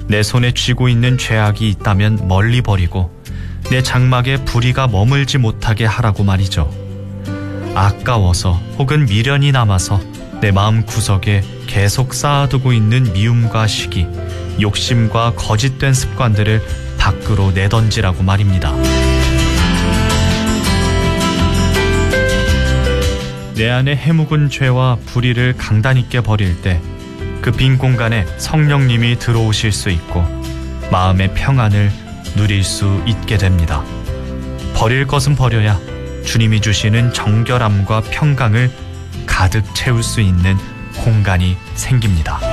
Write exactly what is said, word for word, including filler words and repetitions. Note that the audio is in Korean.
내 손에 쥐고 있는 죄악이 있다면 멀리 버리고 내 장막에 불의가 머물지 못하게 하라고 말이죠. 아까워서 혹은 미련이 남아서 내 마음 구석에 계속 쌓아두고 있는 미움과 시기, 욕심과 거짓된 습관들을 밖으로 내던지라고 말입니다. 내 안에 해묵은 죄와 불의를 강단 있게 버릴 때 그 빈 공간에 성령님이 들어오실 수 있고 마음의 평안을 누릴 수 있게 됩니다. 버릴 것은 버려야 주님이 주시는 정결함과 평강을 가득 채울 수 있는 공간이 생깁니다.